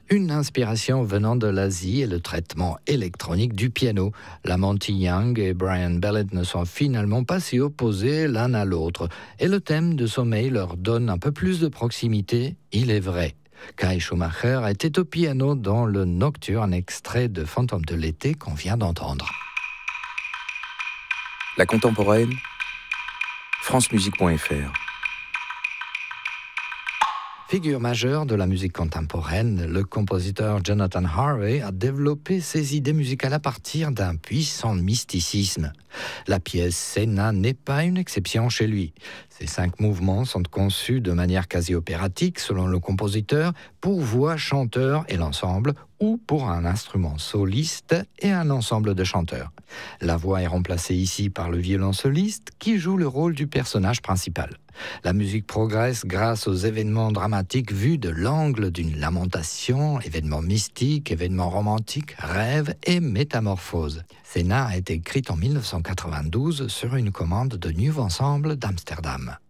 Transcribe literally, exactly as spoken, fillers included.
Une inspiration venant de l'Asie est le traitement électronique du piano. La Monty Young et Brian Bellet ne sont finalement pas si opposés l'un à l'autre. Et le thème de sommeil leur donne un peu plus de proximité, il est vrai. Kai Schumacher était au piano dans le Nocturne, extrait de Fantôme de l'été qu'on vient d'entendre. La contemporaine, francemusique point f r. Figure majeure de la musique contemporaine, le compositeur Jonathan Harvey a développé ses idées musicales à partir d'un puissant mysticisme. La pièce Senna n'est pas une exception chez lui. Ces cinq mouvements sont conçus de manière quasi opératique, selon le compositeur, pour voix, chanteur et l'ensemble, ou pour un instrument soliste et un ensemble de chanteurs. La voix est remplacée ici par le violon soliste, qui joue le rôle du personnage principal. La musique progresse grâce aux événements dramatiques vus de l'angle d'une lamentation, événements mystiques, événements romantiques, rêves et métamorphoses. Senna a été écrite en mille neuf cent quatre-vingt-douze sur une commande de New Ensemble d'Amsterdam.